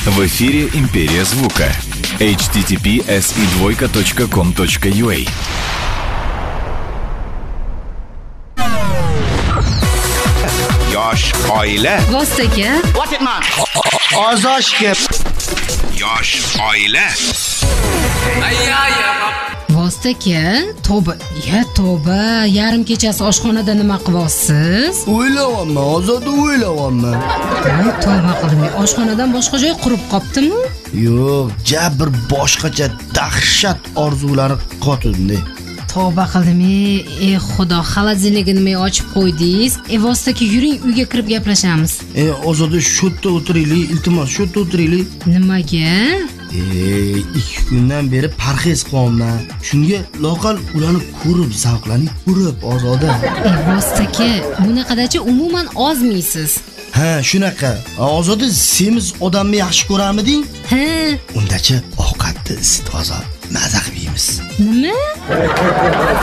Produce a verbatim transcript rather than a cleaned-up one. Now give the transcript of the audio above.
В эфире «Империя звука». эйч ти ти пи эс и двойка точка ком точка ю а. Yosh oila. Vostaga. What it man? Ozoshga. Yosh oila. Vostaga. To'ba, ya to'ba, yarim kechasi oshxonada nima qilyapsiz? O'ylayapman, Ozoda o'ylayapman. Voy, tavba qildim. Oshxonadan boshqa joy qurib qoptimi? Yo'q, jabr boshqacha dahshat orzulari qotindi. Tavba qildim. Ey xudo, xolodilnikni nima ochib qo'ydingiz? E vostaga yuring, uyga kirib gaplashamiz. E, Ozoda shu yerda o'tiraylik, iltimos, shu yerda o'tiraylik. Nimaga? Ey, ikki kundan beri parhez qilyapman. Shunga loqal ularni ko'rib, zavqlanib ko'rib, Ozoda. E vostaga, bunaqadacha umuman ozmiysiz. Ha, shunaqa. Ozoda, semiz odamni yaxshi ko'ramiding? Ha. Undacha ovqatni toza maza qilib yeymiz. Nima?